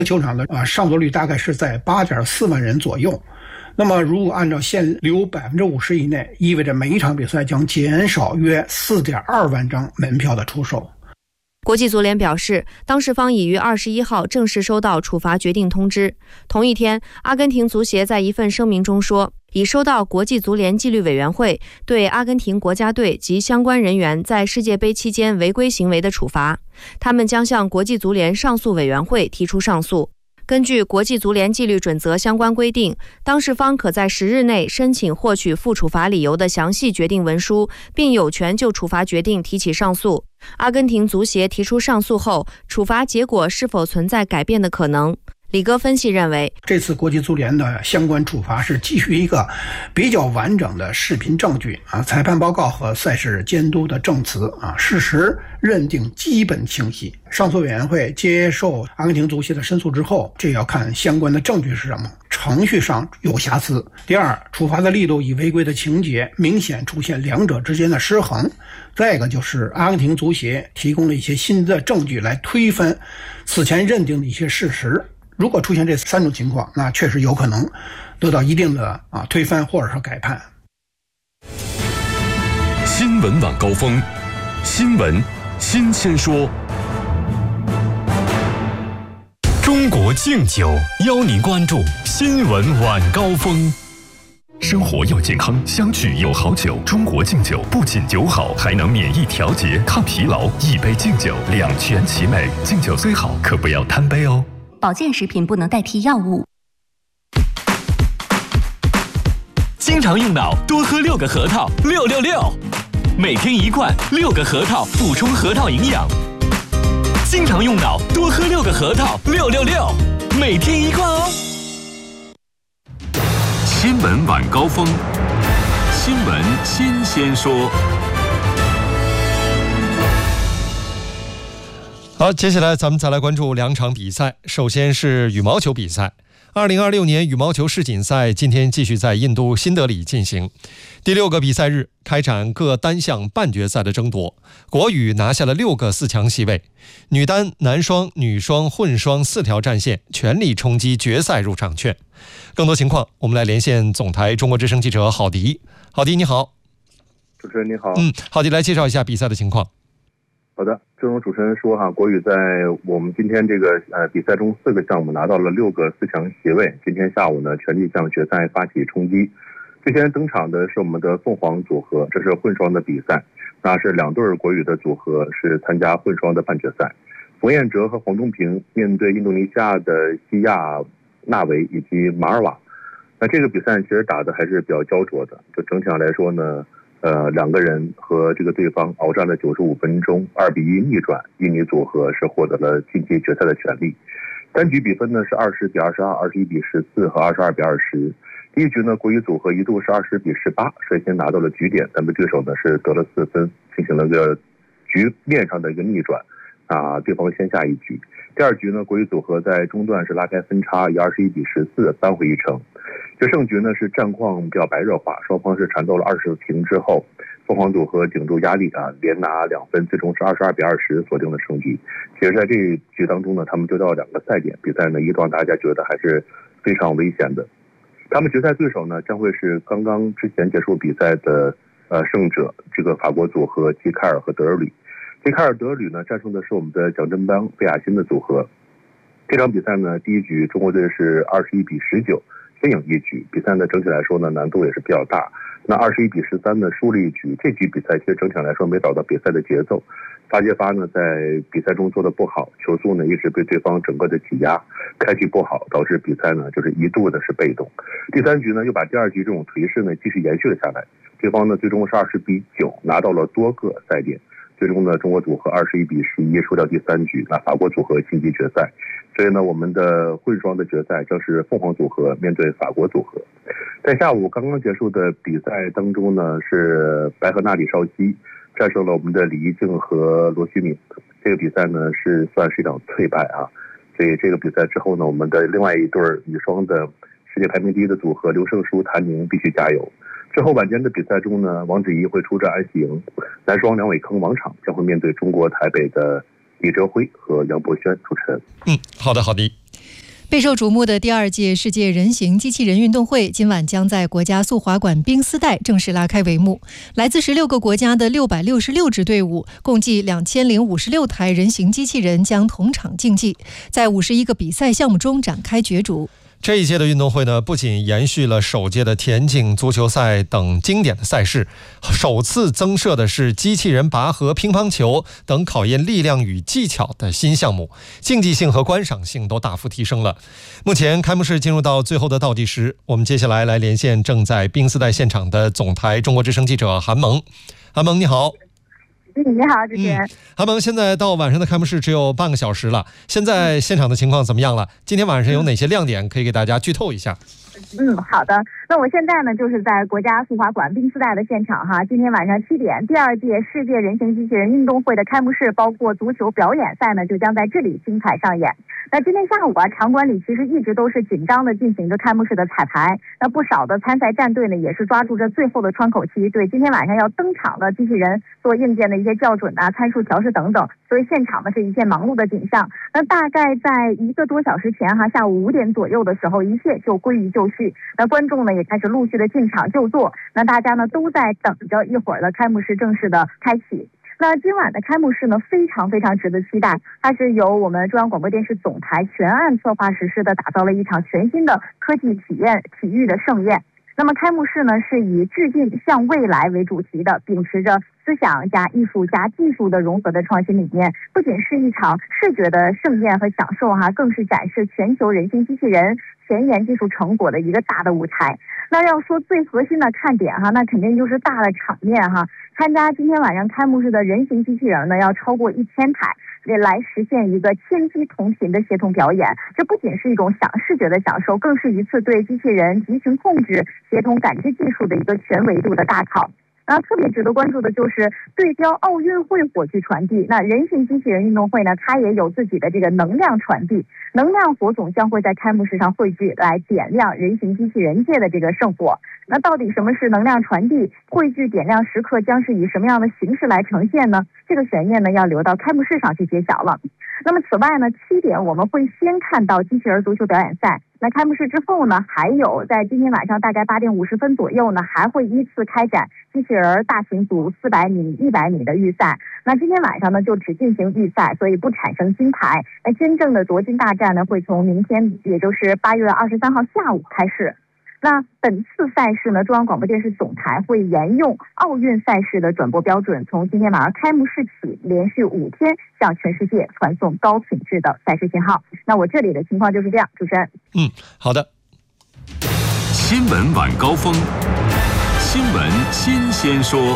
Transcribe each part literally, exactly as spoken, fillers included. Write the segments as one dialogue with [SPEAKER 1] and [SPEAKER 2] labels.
[SPEAKER 1] 球场的啊上座率大概是在八点四万人左右。那么如果按照限流百分之五十以内，意味着每一场比赛将减少约四点二万张门票的出售。
[SPEAKER 2] 国际足联表示，当事方已于二十一号正式收到处罚决定通知。同一天，阿根廷足协在一份声明中说，已收到国际足联纪律委员会对阿根廷国家队及相关人员在世界杯期间违规行为的处罚，他们将向国际足联上诉委员会提出上诉。根据国际足联纪律准则相关规定，当事方可在十日内申请获取负处罚理由的详细决定文书，并有权就处罚决定提起上诉。阿根廷足协提出上诉后，处罚结果是否存在改变的可能？李哥分析认为，
[SPEAKER 1] 这次国际足联的相关处罚是基于一个比较完整的视频证据啊、裁判报告和赛事监督的证词啊，事实认定基本清晰。上诉委员会接受阿根廷足协的申诉之后，这要看相关的证据是什么，程序上有瑕疵。第二，处罚的力度与违规的情节明显出现两者之间的失衡。再一个就是阿根廷足协提供了一些新的证据来推翻此前认定的一些事实。如果出现这三种情况，那确实有可能得到一定的啊推翻或者说改判。
[SPEAKER 3] 新闻晚高峰，新闻新鲜说。中国敬酒邀您关注新闻晚高峰。生活要健康，相聚有好酒。中国敬酒不仅酒好，还能免疫调节、抗疲劳。一杯敬酒，两全其美。敬酒虽好，可不要贪杯哦。
[SPEAKER 4] 保健食品不能代替药物。
[SPEAKER 5] 经常用脑，多喝六个核桃，六六六，每天一罐，六个核桃，补充核桃营养。经常用脑，多喝六个核桃，六六六，每天一罐哦。
[SPEAKER 3] 新闻晚高峰，新闻新鲜说。
[SPEAKER 6] 好，接下来咱们再来关注两场比赛。首先是羽毛球比赛，二零二六年羽毛球世锦赛今天继续在印度新德里进行，第六个比赛日开展各单项半决赛的争夺，国羽拿下了六个四强席位，女单、男双、女双、混双四条战线全力冲击决赛入场券。更多情况，我们来连线总台中国之声记者郝迪。郝迪你好。
[SPEAKER 7] 主持人你好。
[SPEAKER 6] 嗯，郝迪来介绍一下比赛的情况。
[SPEAKER 7] 好的，正如主持人说哈，国羽在我们今天这个呃比赛中四个项目拿到了六个四强席位。今天下午呢，全力向决赛发起冲击。最先登场的是我们的凤凰组合，这是混双的比赛，那是两对国羽的组合是参加混双的半决赛。冯彦哲和黄东萍面对印度尼西亚的西亚纳维以及马尔瓦。那这个比赛其实打的还是比较焦灼的，就整体上来说呢。呃，两个人和这个对方鏖战了九十五分钟，二比一逆转，印尼组合是获得了晋级决赛的权利。单局比分呢是二十比二十二、二十一比十四和二十二比二十。第一局呢，国羽组合一度是二十比十八，率先拿到了局点，但被对手呢是得了四分，进行了个局面上的一个逆转，啊，对方先下一局。第二局呢，国羽组合在中段是拉开分差，以二十一比十四扳回一城。这胜局呢是战况比较白热化，双方是缠斗了二十平之后，凤凰组合顶住压力啊，连拿两分，最终是二十二比二十锁定了胜局。其实在这一局当中呢，他们得到了两个赛点，比赛呢一度让大家觉得还是非常危险的。他们决赛对手呢将会是刚刚之前结束比赛的呃胜者，这个法国组合基凯尔和德尔吕。基凯尔德尔吕呢战胜的是我们的蒋振邦费亚辛的组合。这场比赛呢，第一局中国队是二十一比十九。先赢一局，比赛呢整体来说呢难度也是比较大。那二十一比十三呢输了一局，这局比赛其实整体来说没找到比赛的节奏。发接发呢在比赛中做的不好，球速呢一直被对方整个的挤压，开局不好，导致比赛呢就是一度的是被动。第三局呢又把第二局这种颓势呢继续延续了下来，对方呢最终是二十比九拿到了多个赛点。最终呢，中国组合二十一比十一输掉第三局，那法国组合晋级决赛。所以呢，我们的混双的决赛将是凤凰组合面对法国组合。在下午刚刚结束的比赛当中呢，是白河纳里绍基战胜了我们的李怡静和罗徐敏。这个比赛呢是算是一场脆败啊。所以这个比赛之后呢，我们的另外一对女双的世界排名第一的组合刘胜书、谭宁必须加油。之后晚间的比赛中呢，王芷怡会出战安喜莹，男双梁伟铿、王昶将会面对中国台北的李哲辉和杨博轩。主持人，
[SPEAKER 6] 嗯，好的，好的。
[SPEAKER 8] 备受瞩目的第二届世界人形机器人运动会今晚将在国家速滑馆冰丝带正式拉开帷幕。来自十六个国家的六百六十六支队伍，共计两千零五十六台人形机器人将同场竞技，在五十一个比赛项目中展开角逐。
[SPEAKER 6] 这一届的运动会呢，不仅延续了首届的田径、足球赛等经典的赛事，首次增设的是机器人拔河、乒乓球等考验力量与技巧的新项目，竞技性和观赏性都大幅提升了。目前开幕式进入到最后的倒计时，我们接下来来连线正在冰丝带现场的总台中国之声记者韩萌。韩萌你好。
[SPEAKER 9] 嗯，你好，主持人。嗯、
[SPEAKER 6] 韩萌，现在到晚上的开幕式只有半个小时了，现在现场的情况怎么样了？今天晚上有哪些亮点可以给大家剧透一下？
[SPEAKER 9] 嗯，好的。那我现在呢，就是在国家速滑馆冰丝带的现场哈。今天晚上七点，第二届世界人形机器人运动会的开幕式，包括足球表演赛呢，就将在这里精彩上演。那今天下午啊，场馆里其实一直都是紧张的进行着开幕式的彩排。那不少的参赛战队呢，也是抓住着最后的窗口期，对今天晚上要登场的机器人做硬件的一些校准啊、参数调试等等。所以现场呢是一片忙碌的景象。那大概在一个多小时前哈，下午五点左右的时候，一切就归于就绪。那观众呢也开始陆续的进场就座。那大家呢都在等着一会儿的开幕式正式的开启。那今晚的开幕式呢，非常非常值得期待。它是由我们中央广播电视总台全案策划实施的，打造了一场全新的科技体验体育的盛宴。那么开幕式呢，是以致敬向未来为主题的，秉持着思想加艺术加技术的融合的创新理念，不仅是一场视觉的盛宴和享受哈，更是展示全球人形机器人前沿技术成果的一个大的舞台。那要说最核心的看点哈，那肯定就是大的场面哈。参加今天晚上开幕式的人形机器人呢，要超过一千台，来实现一个千机同频的协同表演。这不仅是一种享视觉的享受，更是一次对机器人集群控制、协同感知技术的一个全维度的大考。然后特别值得关注的就是对标奥运会火炬传递，那人形机器人运动会呢，它也有自己的这个能量传递，能量火种将会在开幕式上汇聚，来点亮人形机器人界的这个圣火。那到底什么是能量传递？汇聚点亮时刻将是以什么样的形式来呈现呢？这个悬念呢，要留到开幕式上去揭晓了。那么此外呢，七点我们会先看到机器人足球表演赛。那开幕式之后呢，还有在今天晚上大概八点五十分左右呢，还会依次开展机器人大型组四百米、一百米的预赛。那今天晚上呢，就只进行预赛，所以不产生金牌。那真正的夺金大战呢，会从明天，也就是八月二十三号下午开始。那本次赛事呢，中央广播电视总台会沿用奥运赛事的转播标准，从今天晚上开幕式起，连续五天向全世界传送高品质的赛事信号。那我这里的情况就是这样，主持人。
[SPEAKER 6] 嗯，好的。
[SPEAKER 3] 新闻晚高峰，新闻新鲜说。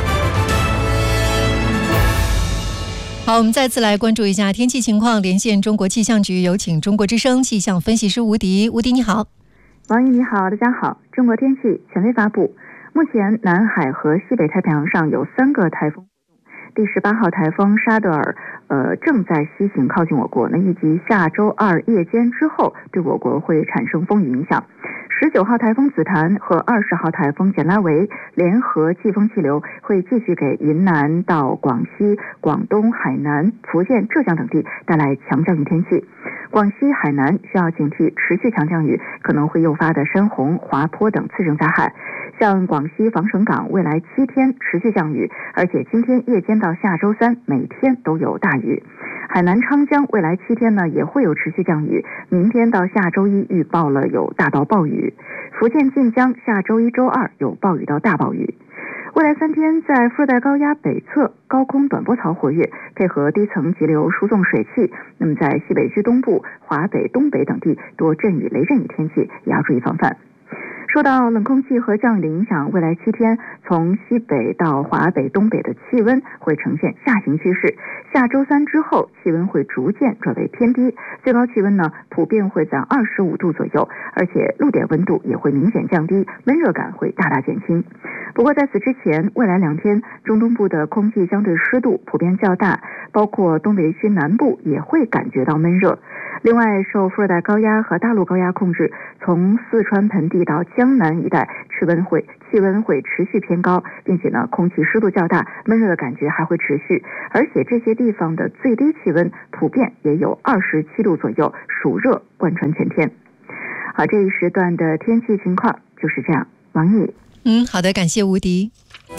[SPEAKER 8] 好，我们再次来关注一下天气情况，连线中国气象局，有请中国之声气象分析师吴迪。吴迪你好。
[SPEAKER 10] 王毅你好，大家好。中国天气权威发布，目前南海和西北太平洋上有三个台风活动，第十八号台风沙德尔呃正在西行靠近我国，那预计下周二夜间之后对我国会产生风雨影响。十九号台风紫檀和二十号台风简拉维联合季风气流会继续给云南到广西、广东、海南、福建、浙江等地带来强降雨天气。广西、海南需要警惕持续强降雨可能会诱发的山洪、滑坡等次生灾害。像广西防城港未来七天持续降雨，而且今天夜间到下周三每天都有大雨。海南昌江未来七天呢也会有持续降雨，明天到下周一预报了有大到暴雨。福建晋江下周一周二有暴雨到大暴雨。未来三天在副热带高压北侧高空短波槽活跃，配合低层急流输送水汽，那么在西北区东部、华北、东北等地多阵雨、雷阵雨天气，也要注意防范。受到冷空气和降雨的影响，未来七天从西北到华北、东北的气温会呈现下行趋势。下周三之后，气温会逐渐转为偏低，最高气温呢普遍会在二十五度左右，而且陆点温度也会明显降低，闷热感会大大减轻。不过在此之前，未来两天中东部的空气相对湿度普遍较大，包括东北区南部也会感觉到闷热。另外，受副热带高压和大陆高压控制，从四川盆地到江江南一带气温会气温会持续偏高，并且呢空气湿度较大，闷热的感觉还会持续，而且这些地方的最低气温普遍也有二十七度左右，暑热贯穿全天。好，这一时段的天气情况就是这样。王毅，
[SPEAKER 8] 嗯，好的，感谢吴迪。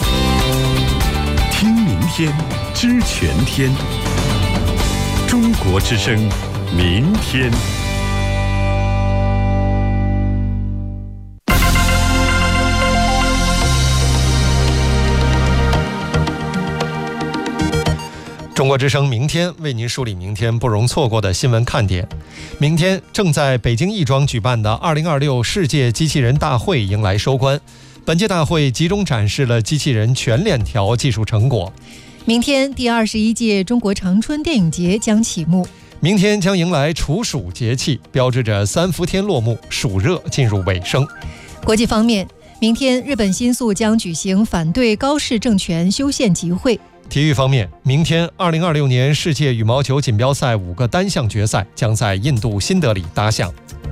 [SPEAKER 3] 听明天，知全天。中国之声，明天。
[SPEAKER 6] 中国之声明天为您梳理明天不容错过的新闻看点。明天正在北京亦庄举办的二零二六世界机器人大会迎来收官。本届大会集中展示了机器人全链条技术成果。
[SPEAKER 8] 明天第二十一届中国长春电影节将启幕。
[SPEAKER 6] 明天将迎来处暑节气，标志着三伏天落幕，暑热进入尾声。
[SPEAKER 8] 国际方面，明天日本新宿将举行反对高市政权修宪集会。
[SPEAKER 6] 体育方面，明天二零二六年世界羽毛球锦标赛五个单项决赛将在印度新德里打响。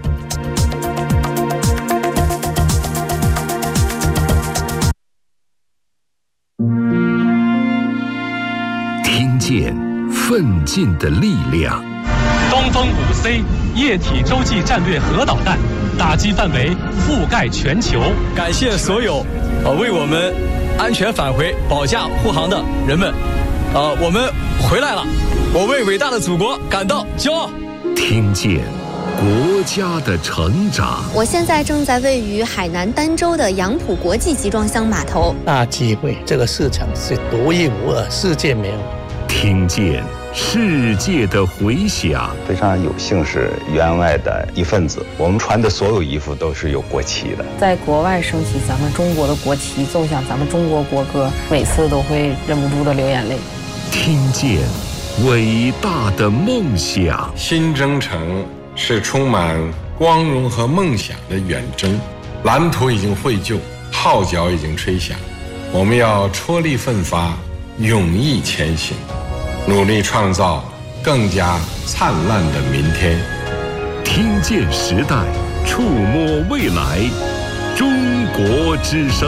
[SPEAKER 3] 听见奋进的力量。
[SPEAKER 11] 东风五 C 液体洲际战略核导弹，打击范围覆盖全球。
[SPEAKER 12] 感谢所有呃为我们安全返回保驾护航的人们，呃，我们回来了，我为伟大的祖国感到骄傲。
[SPEAKER 3] 听见国家的成长。
[SPEAKER 13] 我现在正在位于海南儋州的杨浦国际集装箱码头。
[SPEAKER 14] 大机会，这个市场是独一无二，世界没有。
[SPEAKER 3] 听见世界的回响。
[SPEAKER 15] 非常有幸是员外的一份子，我们穿的所有衣服都是有国旗的。
[SPEAKER 16] 在国外升起咱们中国的国旗，奏响咱们中国国歌，每次都会忍不住的流眼泪。
[SPEAKER 3] 听见伟大的梦想。
[SPEAKER 17] 新征程是充满光荣和梦想的远征，蓝图已经绘就，号角已经吹响，我们要踔厉奋发，勇毅前行，努力创造更加灿烂的明天。
[SPEAKER 3] 听见时代，触摸未来，中国之声。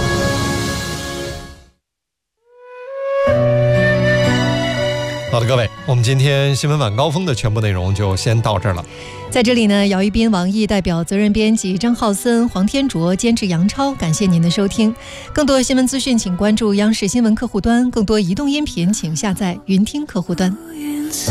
[SPEAKER 6] 好的，各位，我们今天新闻晚高峰的全部内容就先到这儿了。
[SPEAKER 8] 在这里呢，姚一斌、王毅代表责任编辑张浩森、黄天卓，监制杨超，感谢您的收听。更多新闻资讯，请关注央视新闻客户端；更多移动音频，请下载云听客户端。